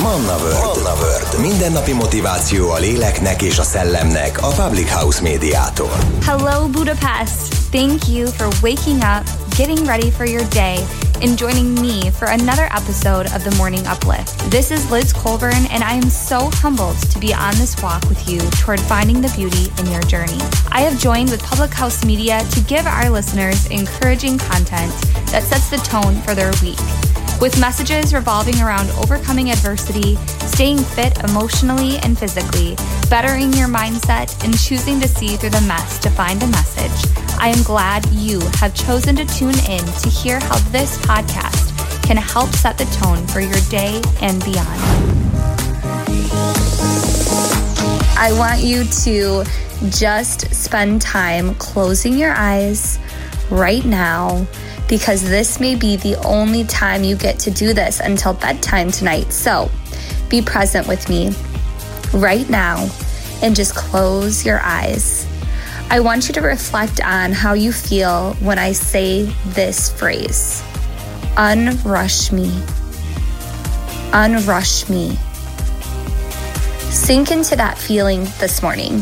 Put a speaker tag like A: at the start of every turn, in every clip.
A: Manna World. Mindennapi motiváció a léleknek és a szellemnek a Public House médiától.
B: Hello Budapest! Thank you for waking up, getting ready for your day, and joining me for another episode of the Morning Uplift. This is Liz Colburn, and I am so humbled to be on this walk with you toward finding the beauty in your journey. I have joined with Public House Media to give our listeners encouraging content that sets the tone for their week, with messages revolving around overcoming adversity, staying fit emotionally and physically, bettering your mindset, and choosing to see through the mess to find a message. I am glad you have chosen to tune in to hear how this podcast can help set the tone for your day and beyond. I want you to just spend time closing your eyes right now, because this may be the only time you get to do this until bedtime tonight. So be present with me right now and just close your eyes. I want you to reflect on how you feel when I say this phrase: unrush me. Unrush me. Sink into that feeling this morning.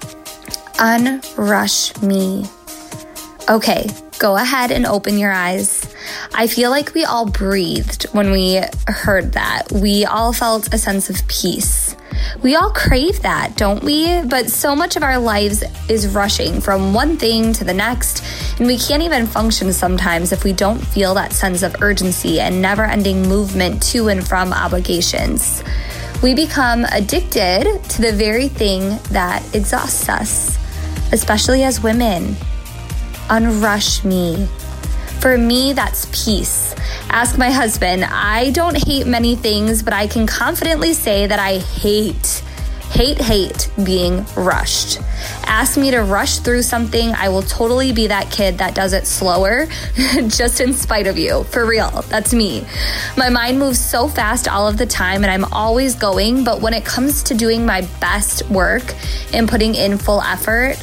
B: Unrush me. Okay, go ahead and open your eyes. I feel like we all breathed when we heard that. We all felt a sense of peace. We all crave that, don't we? But so much of our lives is rushing from one thing to the next, and we can't even function sometimes if we don't feel that sense of urgency and never-ending movement to and from obligations. We become addicted to the very thing that exhausts us, especially as women. Unrush me. For me, that's peace. Ask my husband. I don't hate many things, but I can confidently say that I hate being rushed. Ask me to rush through something, I will totally be that kid that does it slower, just in spite of you. For real, that's me. My mind moves so fast all of the time, and I'm always going, but when it comes to doing my best work and putting in full effort,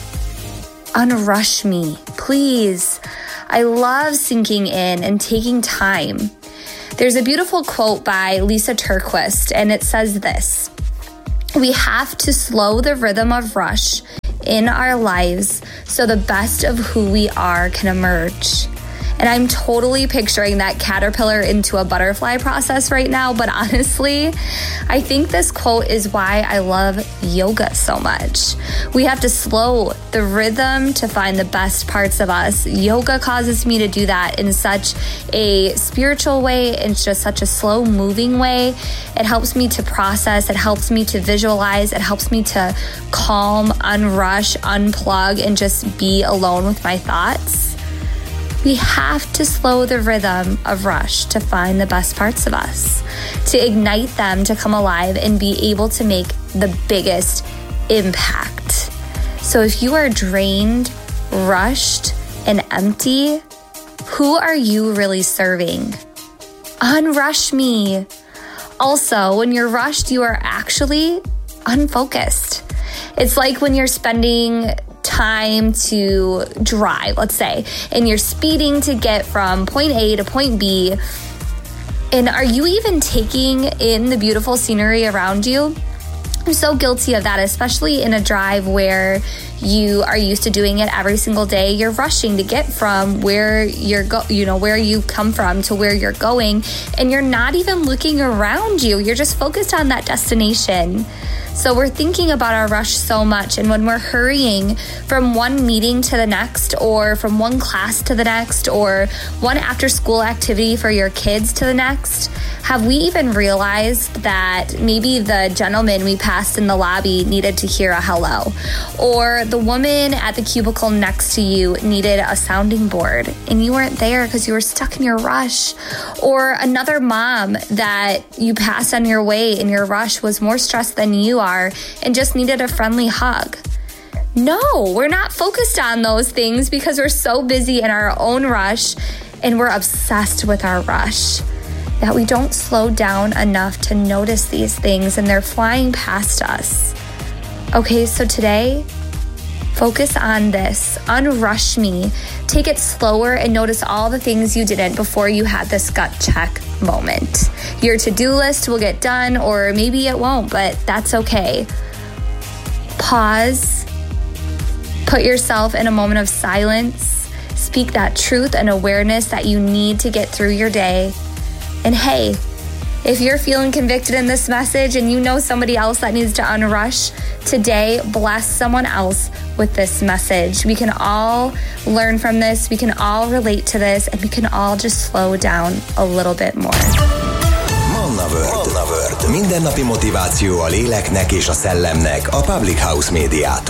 B: unrush me, please. I love sinking in and taking time. There's a beautiful quote by Lisa Turquist, and it says this: we have to slow the rhythm of rush in our lives so the best of who we are can emerge. And I'm totally picturing that caterpillar into a butterfly process right now. But honestly, I think this quote is why I love yoga so much. We have to slow the rhythm to find the best parts of us. Yoga causes me to do that in such a spiritual way. It's just such a slow moving way. It helps me to process. It helps me to visualize. It helps me to calm, unrush, unplug, and just be alone with my thoughts. We have to slow the rhythm of rush to find the best parts of us, to ignite them to come alive and be able to make the biggest impact. So if you are drained, rushed, and empty, who are you really serving? Unrush me. Also, when you're rushed, you are actually unfocused. It's like when you're spending time to drive, let's say, and you're speeding to get from point A to point B. And are you even taking in the beautiful scenery around you? I'm so guilty of that, especially in a drive where you are used to doing it every single day. You're rushing to get from where where you come from to where you're going, and you're not even looking around you. You're just focused on that destination. So we're thinking about our rush so much, and when we're hurrying from one meeting to the next, or from one class to the next, or one after-school activity for your kids to the next, have we even realized that maybe the gentleman we passed in the lobby needed to hear a hello, or the woman at the cubicle next to you needed a sounding board and you weren't there because you were stuck in your rush, or another mom that you passed on your way in your rush was more stressed than you are and just needed a friendly hug? No, we're not focused on those things because we're so busy in our own rush, and we're obsessed with our rush that we don't slow down enough to notice these things, and they're flying past us. Okay, so today, Focus on this. Unrush me. Take it slower and notice all the things you didn't before you had this gut check moment. Your to-do list will get done, or maybe it won't, but that's okay. Pause. Put yourself in a moment of silence. Speak that truth and awareness that you need to get through your day. And hey, if you're feeling convicted in this message and you know somebody else that needs to unrush, today bless someone else with this message. We can all learn from this, we can all relate to this, and we can all just slow down a little bit more.
A: Manna World. Mindennapi motiváció a léleknek és a szellemnek a Public House Médiától.